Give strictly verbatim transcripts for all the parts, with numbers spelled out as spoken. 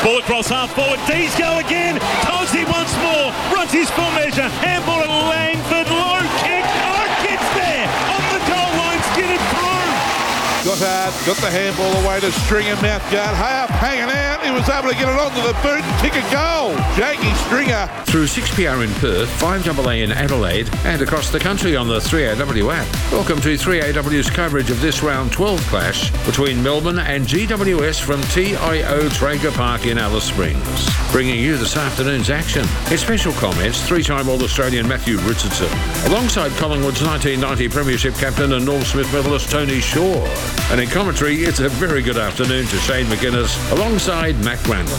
Ball across half forward, D's go again, Tosey once more, runs his full measure, handball to Langford, low kick, oh, gets there, on the goal line, skidded through. Goddard got the handball away to Stringer, mouthguard, half hanging out, he was able to get it onto the boot and kick a goal. Jakey Stringer. Through six P R in Perth, five A A in Adelaide, and across the country on the three A W app. Welcome to three A W's coverage of this round twelve clash between Melbourne and G W S from T I O Traeger Park in Alice Springs. Bringing you this afternoon's action. In special comments, three-time All-Australian Matthew Richardson, alongside Collingwood's nineteen ninety Premiership captain and Norm Smith medalist Tony Shaw. And in commentary, it's a very good afternoon to Shane McGuinness, alongside Matt Granlund.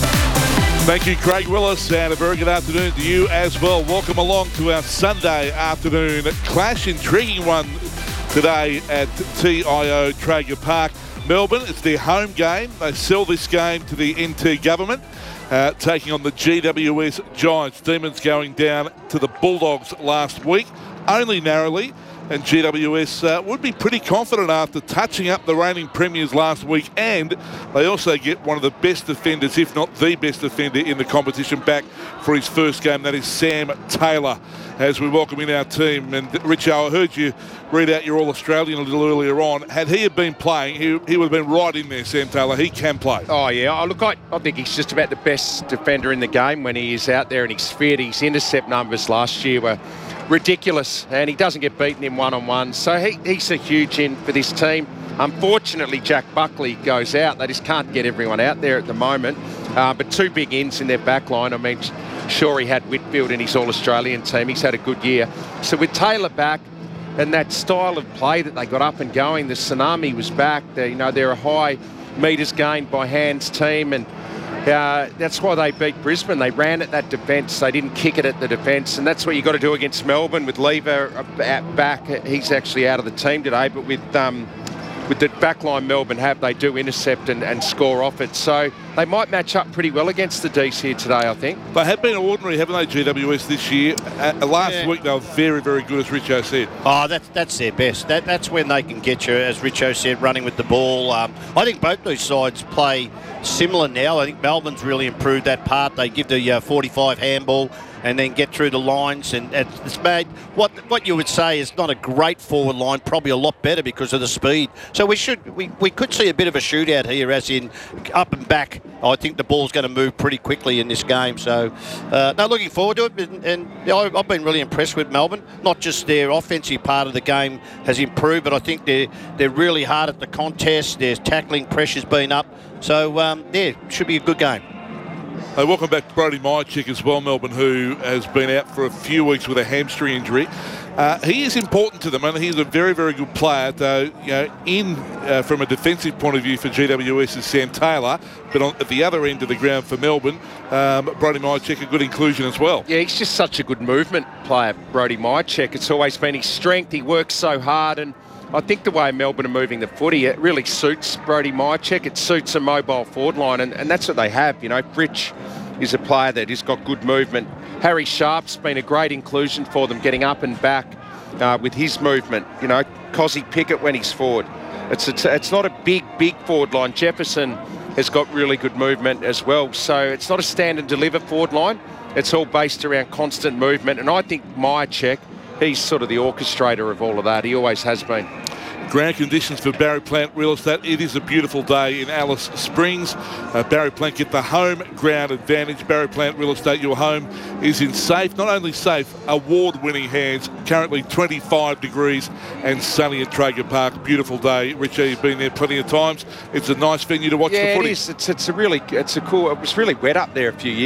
Thank you, Craig Willis, and a very good afternoon to you as well. Welcome along to our Sunday afternoon clash. Intriguing one today at T I O Traeger Park. Melbourne, it's their home game. They sell this game to the N T government, uh, taking on the G W S Giants. Demons going down to the Bulldogs last week, only narrowly. And G W S uh, would be pretty confident after touching up the reigning premiers last week, and they also get one of the best defenders, if not the best defender in the competition, back for his first game. That is Sam Taylor, as we welcome in our team. And Richo, I heard you read out your All-Australian a little earlier on. Had he have been playing, he, he would have been right in there, Sam Taylor. He can play. Oh, yeah. Oh, look, I, I think he's just about the best defender in the game when he is out there and he's fit. His intercept numbers last year were ridiculous, and he doesn't get beaten in one-on-one. So he, he's a huge in for this team. Unfortunately, Jack Buckley goes out. They just can't get everyone out there at the moment. Uh, but two big ins in their back line. I mean, sure, he had Whitfield in his All-Australian team. He's had a good year. So with Taylor back and that style of play that they got up and going, the tsunami was back. They, you know, they're a high metres gained by hands team, and Uh, that's why they beat Brisbane. They ran at that defence. They didn't kick it at the defence, and that's what you've got to do against Melbourne with Lever at back. He's actually out of the team today, but with um, with the backline Melbourne have, they do intercept and, and score off it. So they might match up pretty well against the D's here today, I think. They have been ordinary, haven't they, G W S this year? Uh, last Yeah. week they were very, very good, as Richo said. Oh, that's that's their best. That that's when they can get you, as Richo said, running with the ball. Um, I think both these sides play similar now. I think Melbourne's really improved that part. They give the uh, forty-five handball and then get through the lines, and it's made what what you would say is not a great forward line, probably a lot better because of the speed. So we should we, we could see a bit of a shootout here, as in up and back. I think the ball's going to move pretty quickly in this game. So uh, no, looking forward to it, and, and you know, I've been really impressed with Melbourne. Not just their offensive part of the game has improved, but I think they're they're really hard at the contest. Their tackling pressure's been up. So um, yeah, should be a good game. Hey, welcome back to Brody Mychick as well, Melbourne, who has been out for a few weeks with a hamstring injury. Uh, he is important to them, and he's a very, very good player. Though, you know, in uh, from a defensive point of view for G W S is Sam Taylor, but on, at the other end of the ground for Melbourne, um, Brody Mychick, a good inclusion as well. Yeah, he's just such a good movement player, Brody Mychick. It's always been his strength. He works so hard, and I think the way Melbourne are moving the footy, it really suits Brody Mychick. It suits a mobile forward line, and, and that's what they have. You know, Fritsch is a player that has got good movement. Harry Sharp's been a great inclusion for them, getting up and back uh, with his movement. You know, Cozzy Pickett when he's forward. It's, it's it's not a big, big forward line. Jefferson has got really good movement as well. So it's not a stand and deliver forward line. It's all based around constant movement. And I think Mychick, he's sort of the orchestrator of all of that. He always has been. Ground conditions for Barry Plant Real Estate. It is a beautiful day in Alice Springs. Uh, Barry Plant get the home ground advantage. Barry Plant Real Estate, your home is in safe, not only safe, award-winning hands. Currently twenty-five degrees and sunny at Traeger Park. Beautiful day. Richie, you've been there plenty of times. It's a nice venue to watch yeah, the footy. Yeah, it is. It's, it's a really, it's a cool, it was really wet up there a few years